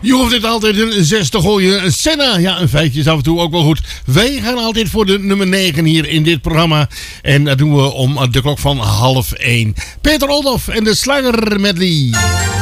Je hoeft dit altijd een 6 te gooien. Senna, ja, een feitje is af en toe ook wel goed. Wij gaan altijd voor de nummer 9 hier in dit programma. En dat doen we om de klok van 12:30. Peter Oldhoff en de Slager medley.